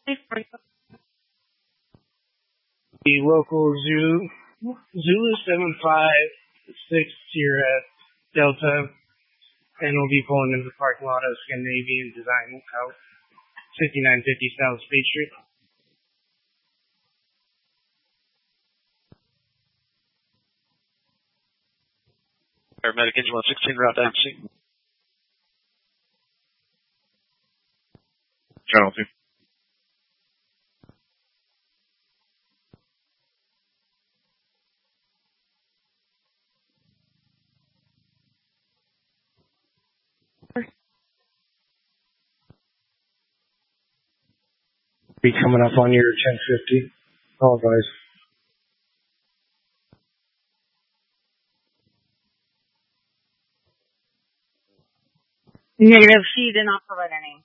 The local Zulu 756 Sierra Delta, and we'll be pulling into the parking lot of Scandinavian Design House, 5950 South State Street. Paramedic Engine 116, route to MC. General 2. Be coming up on your 1050. Apologize. Negative. She did not provide her name.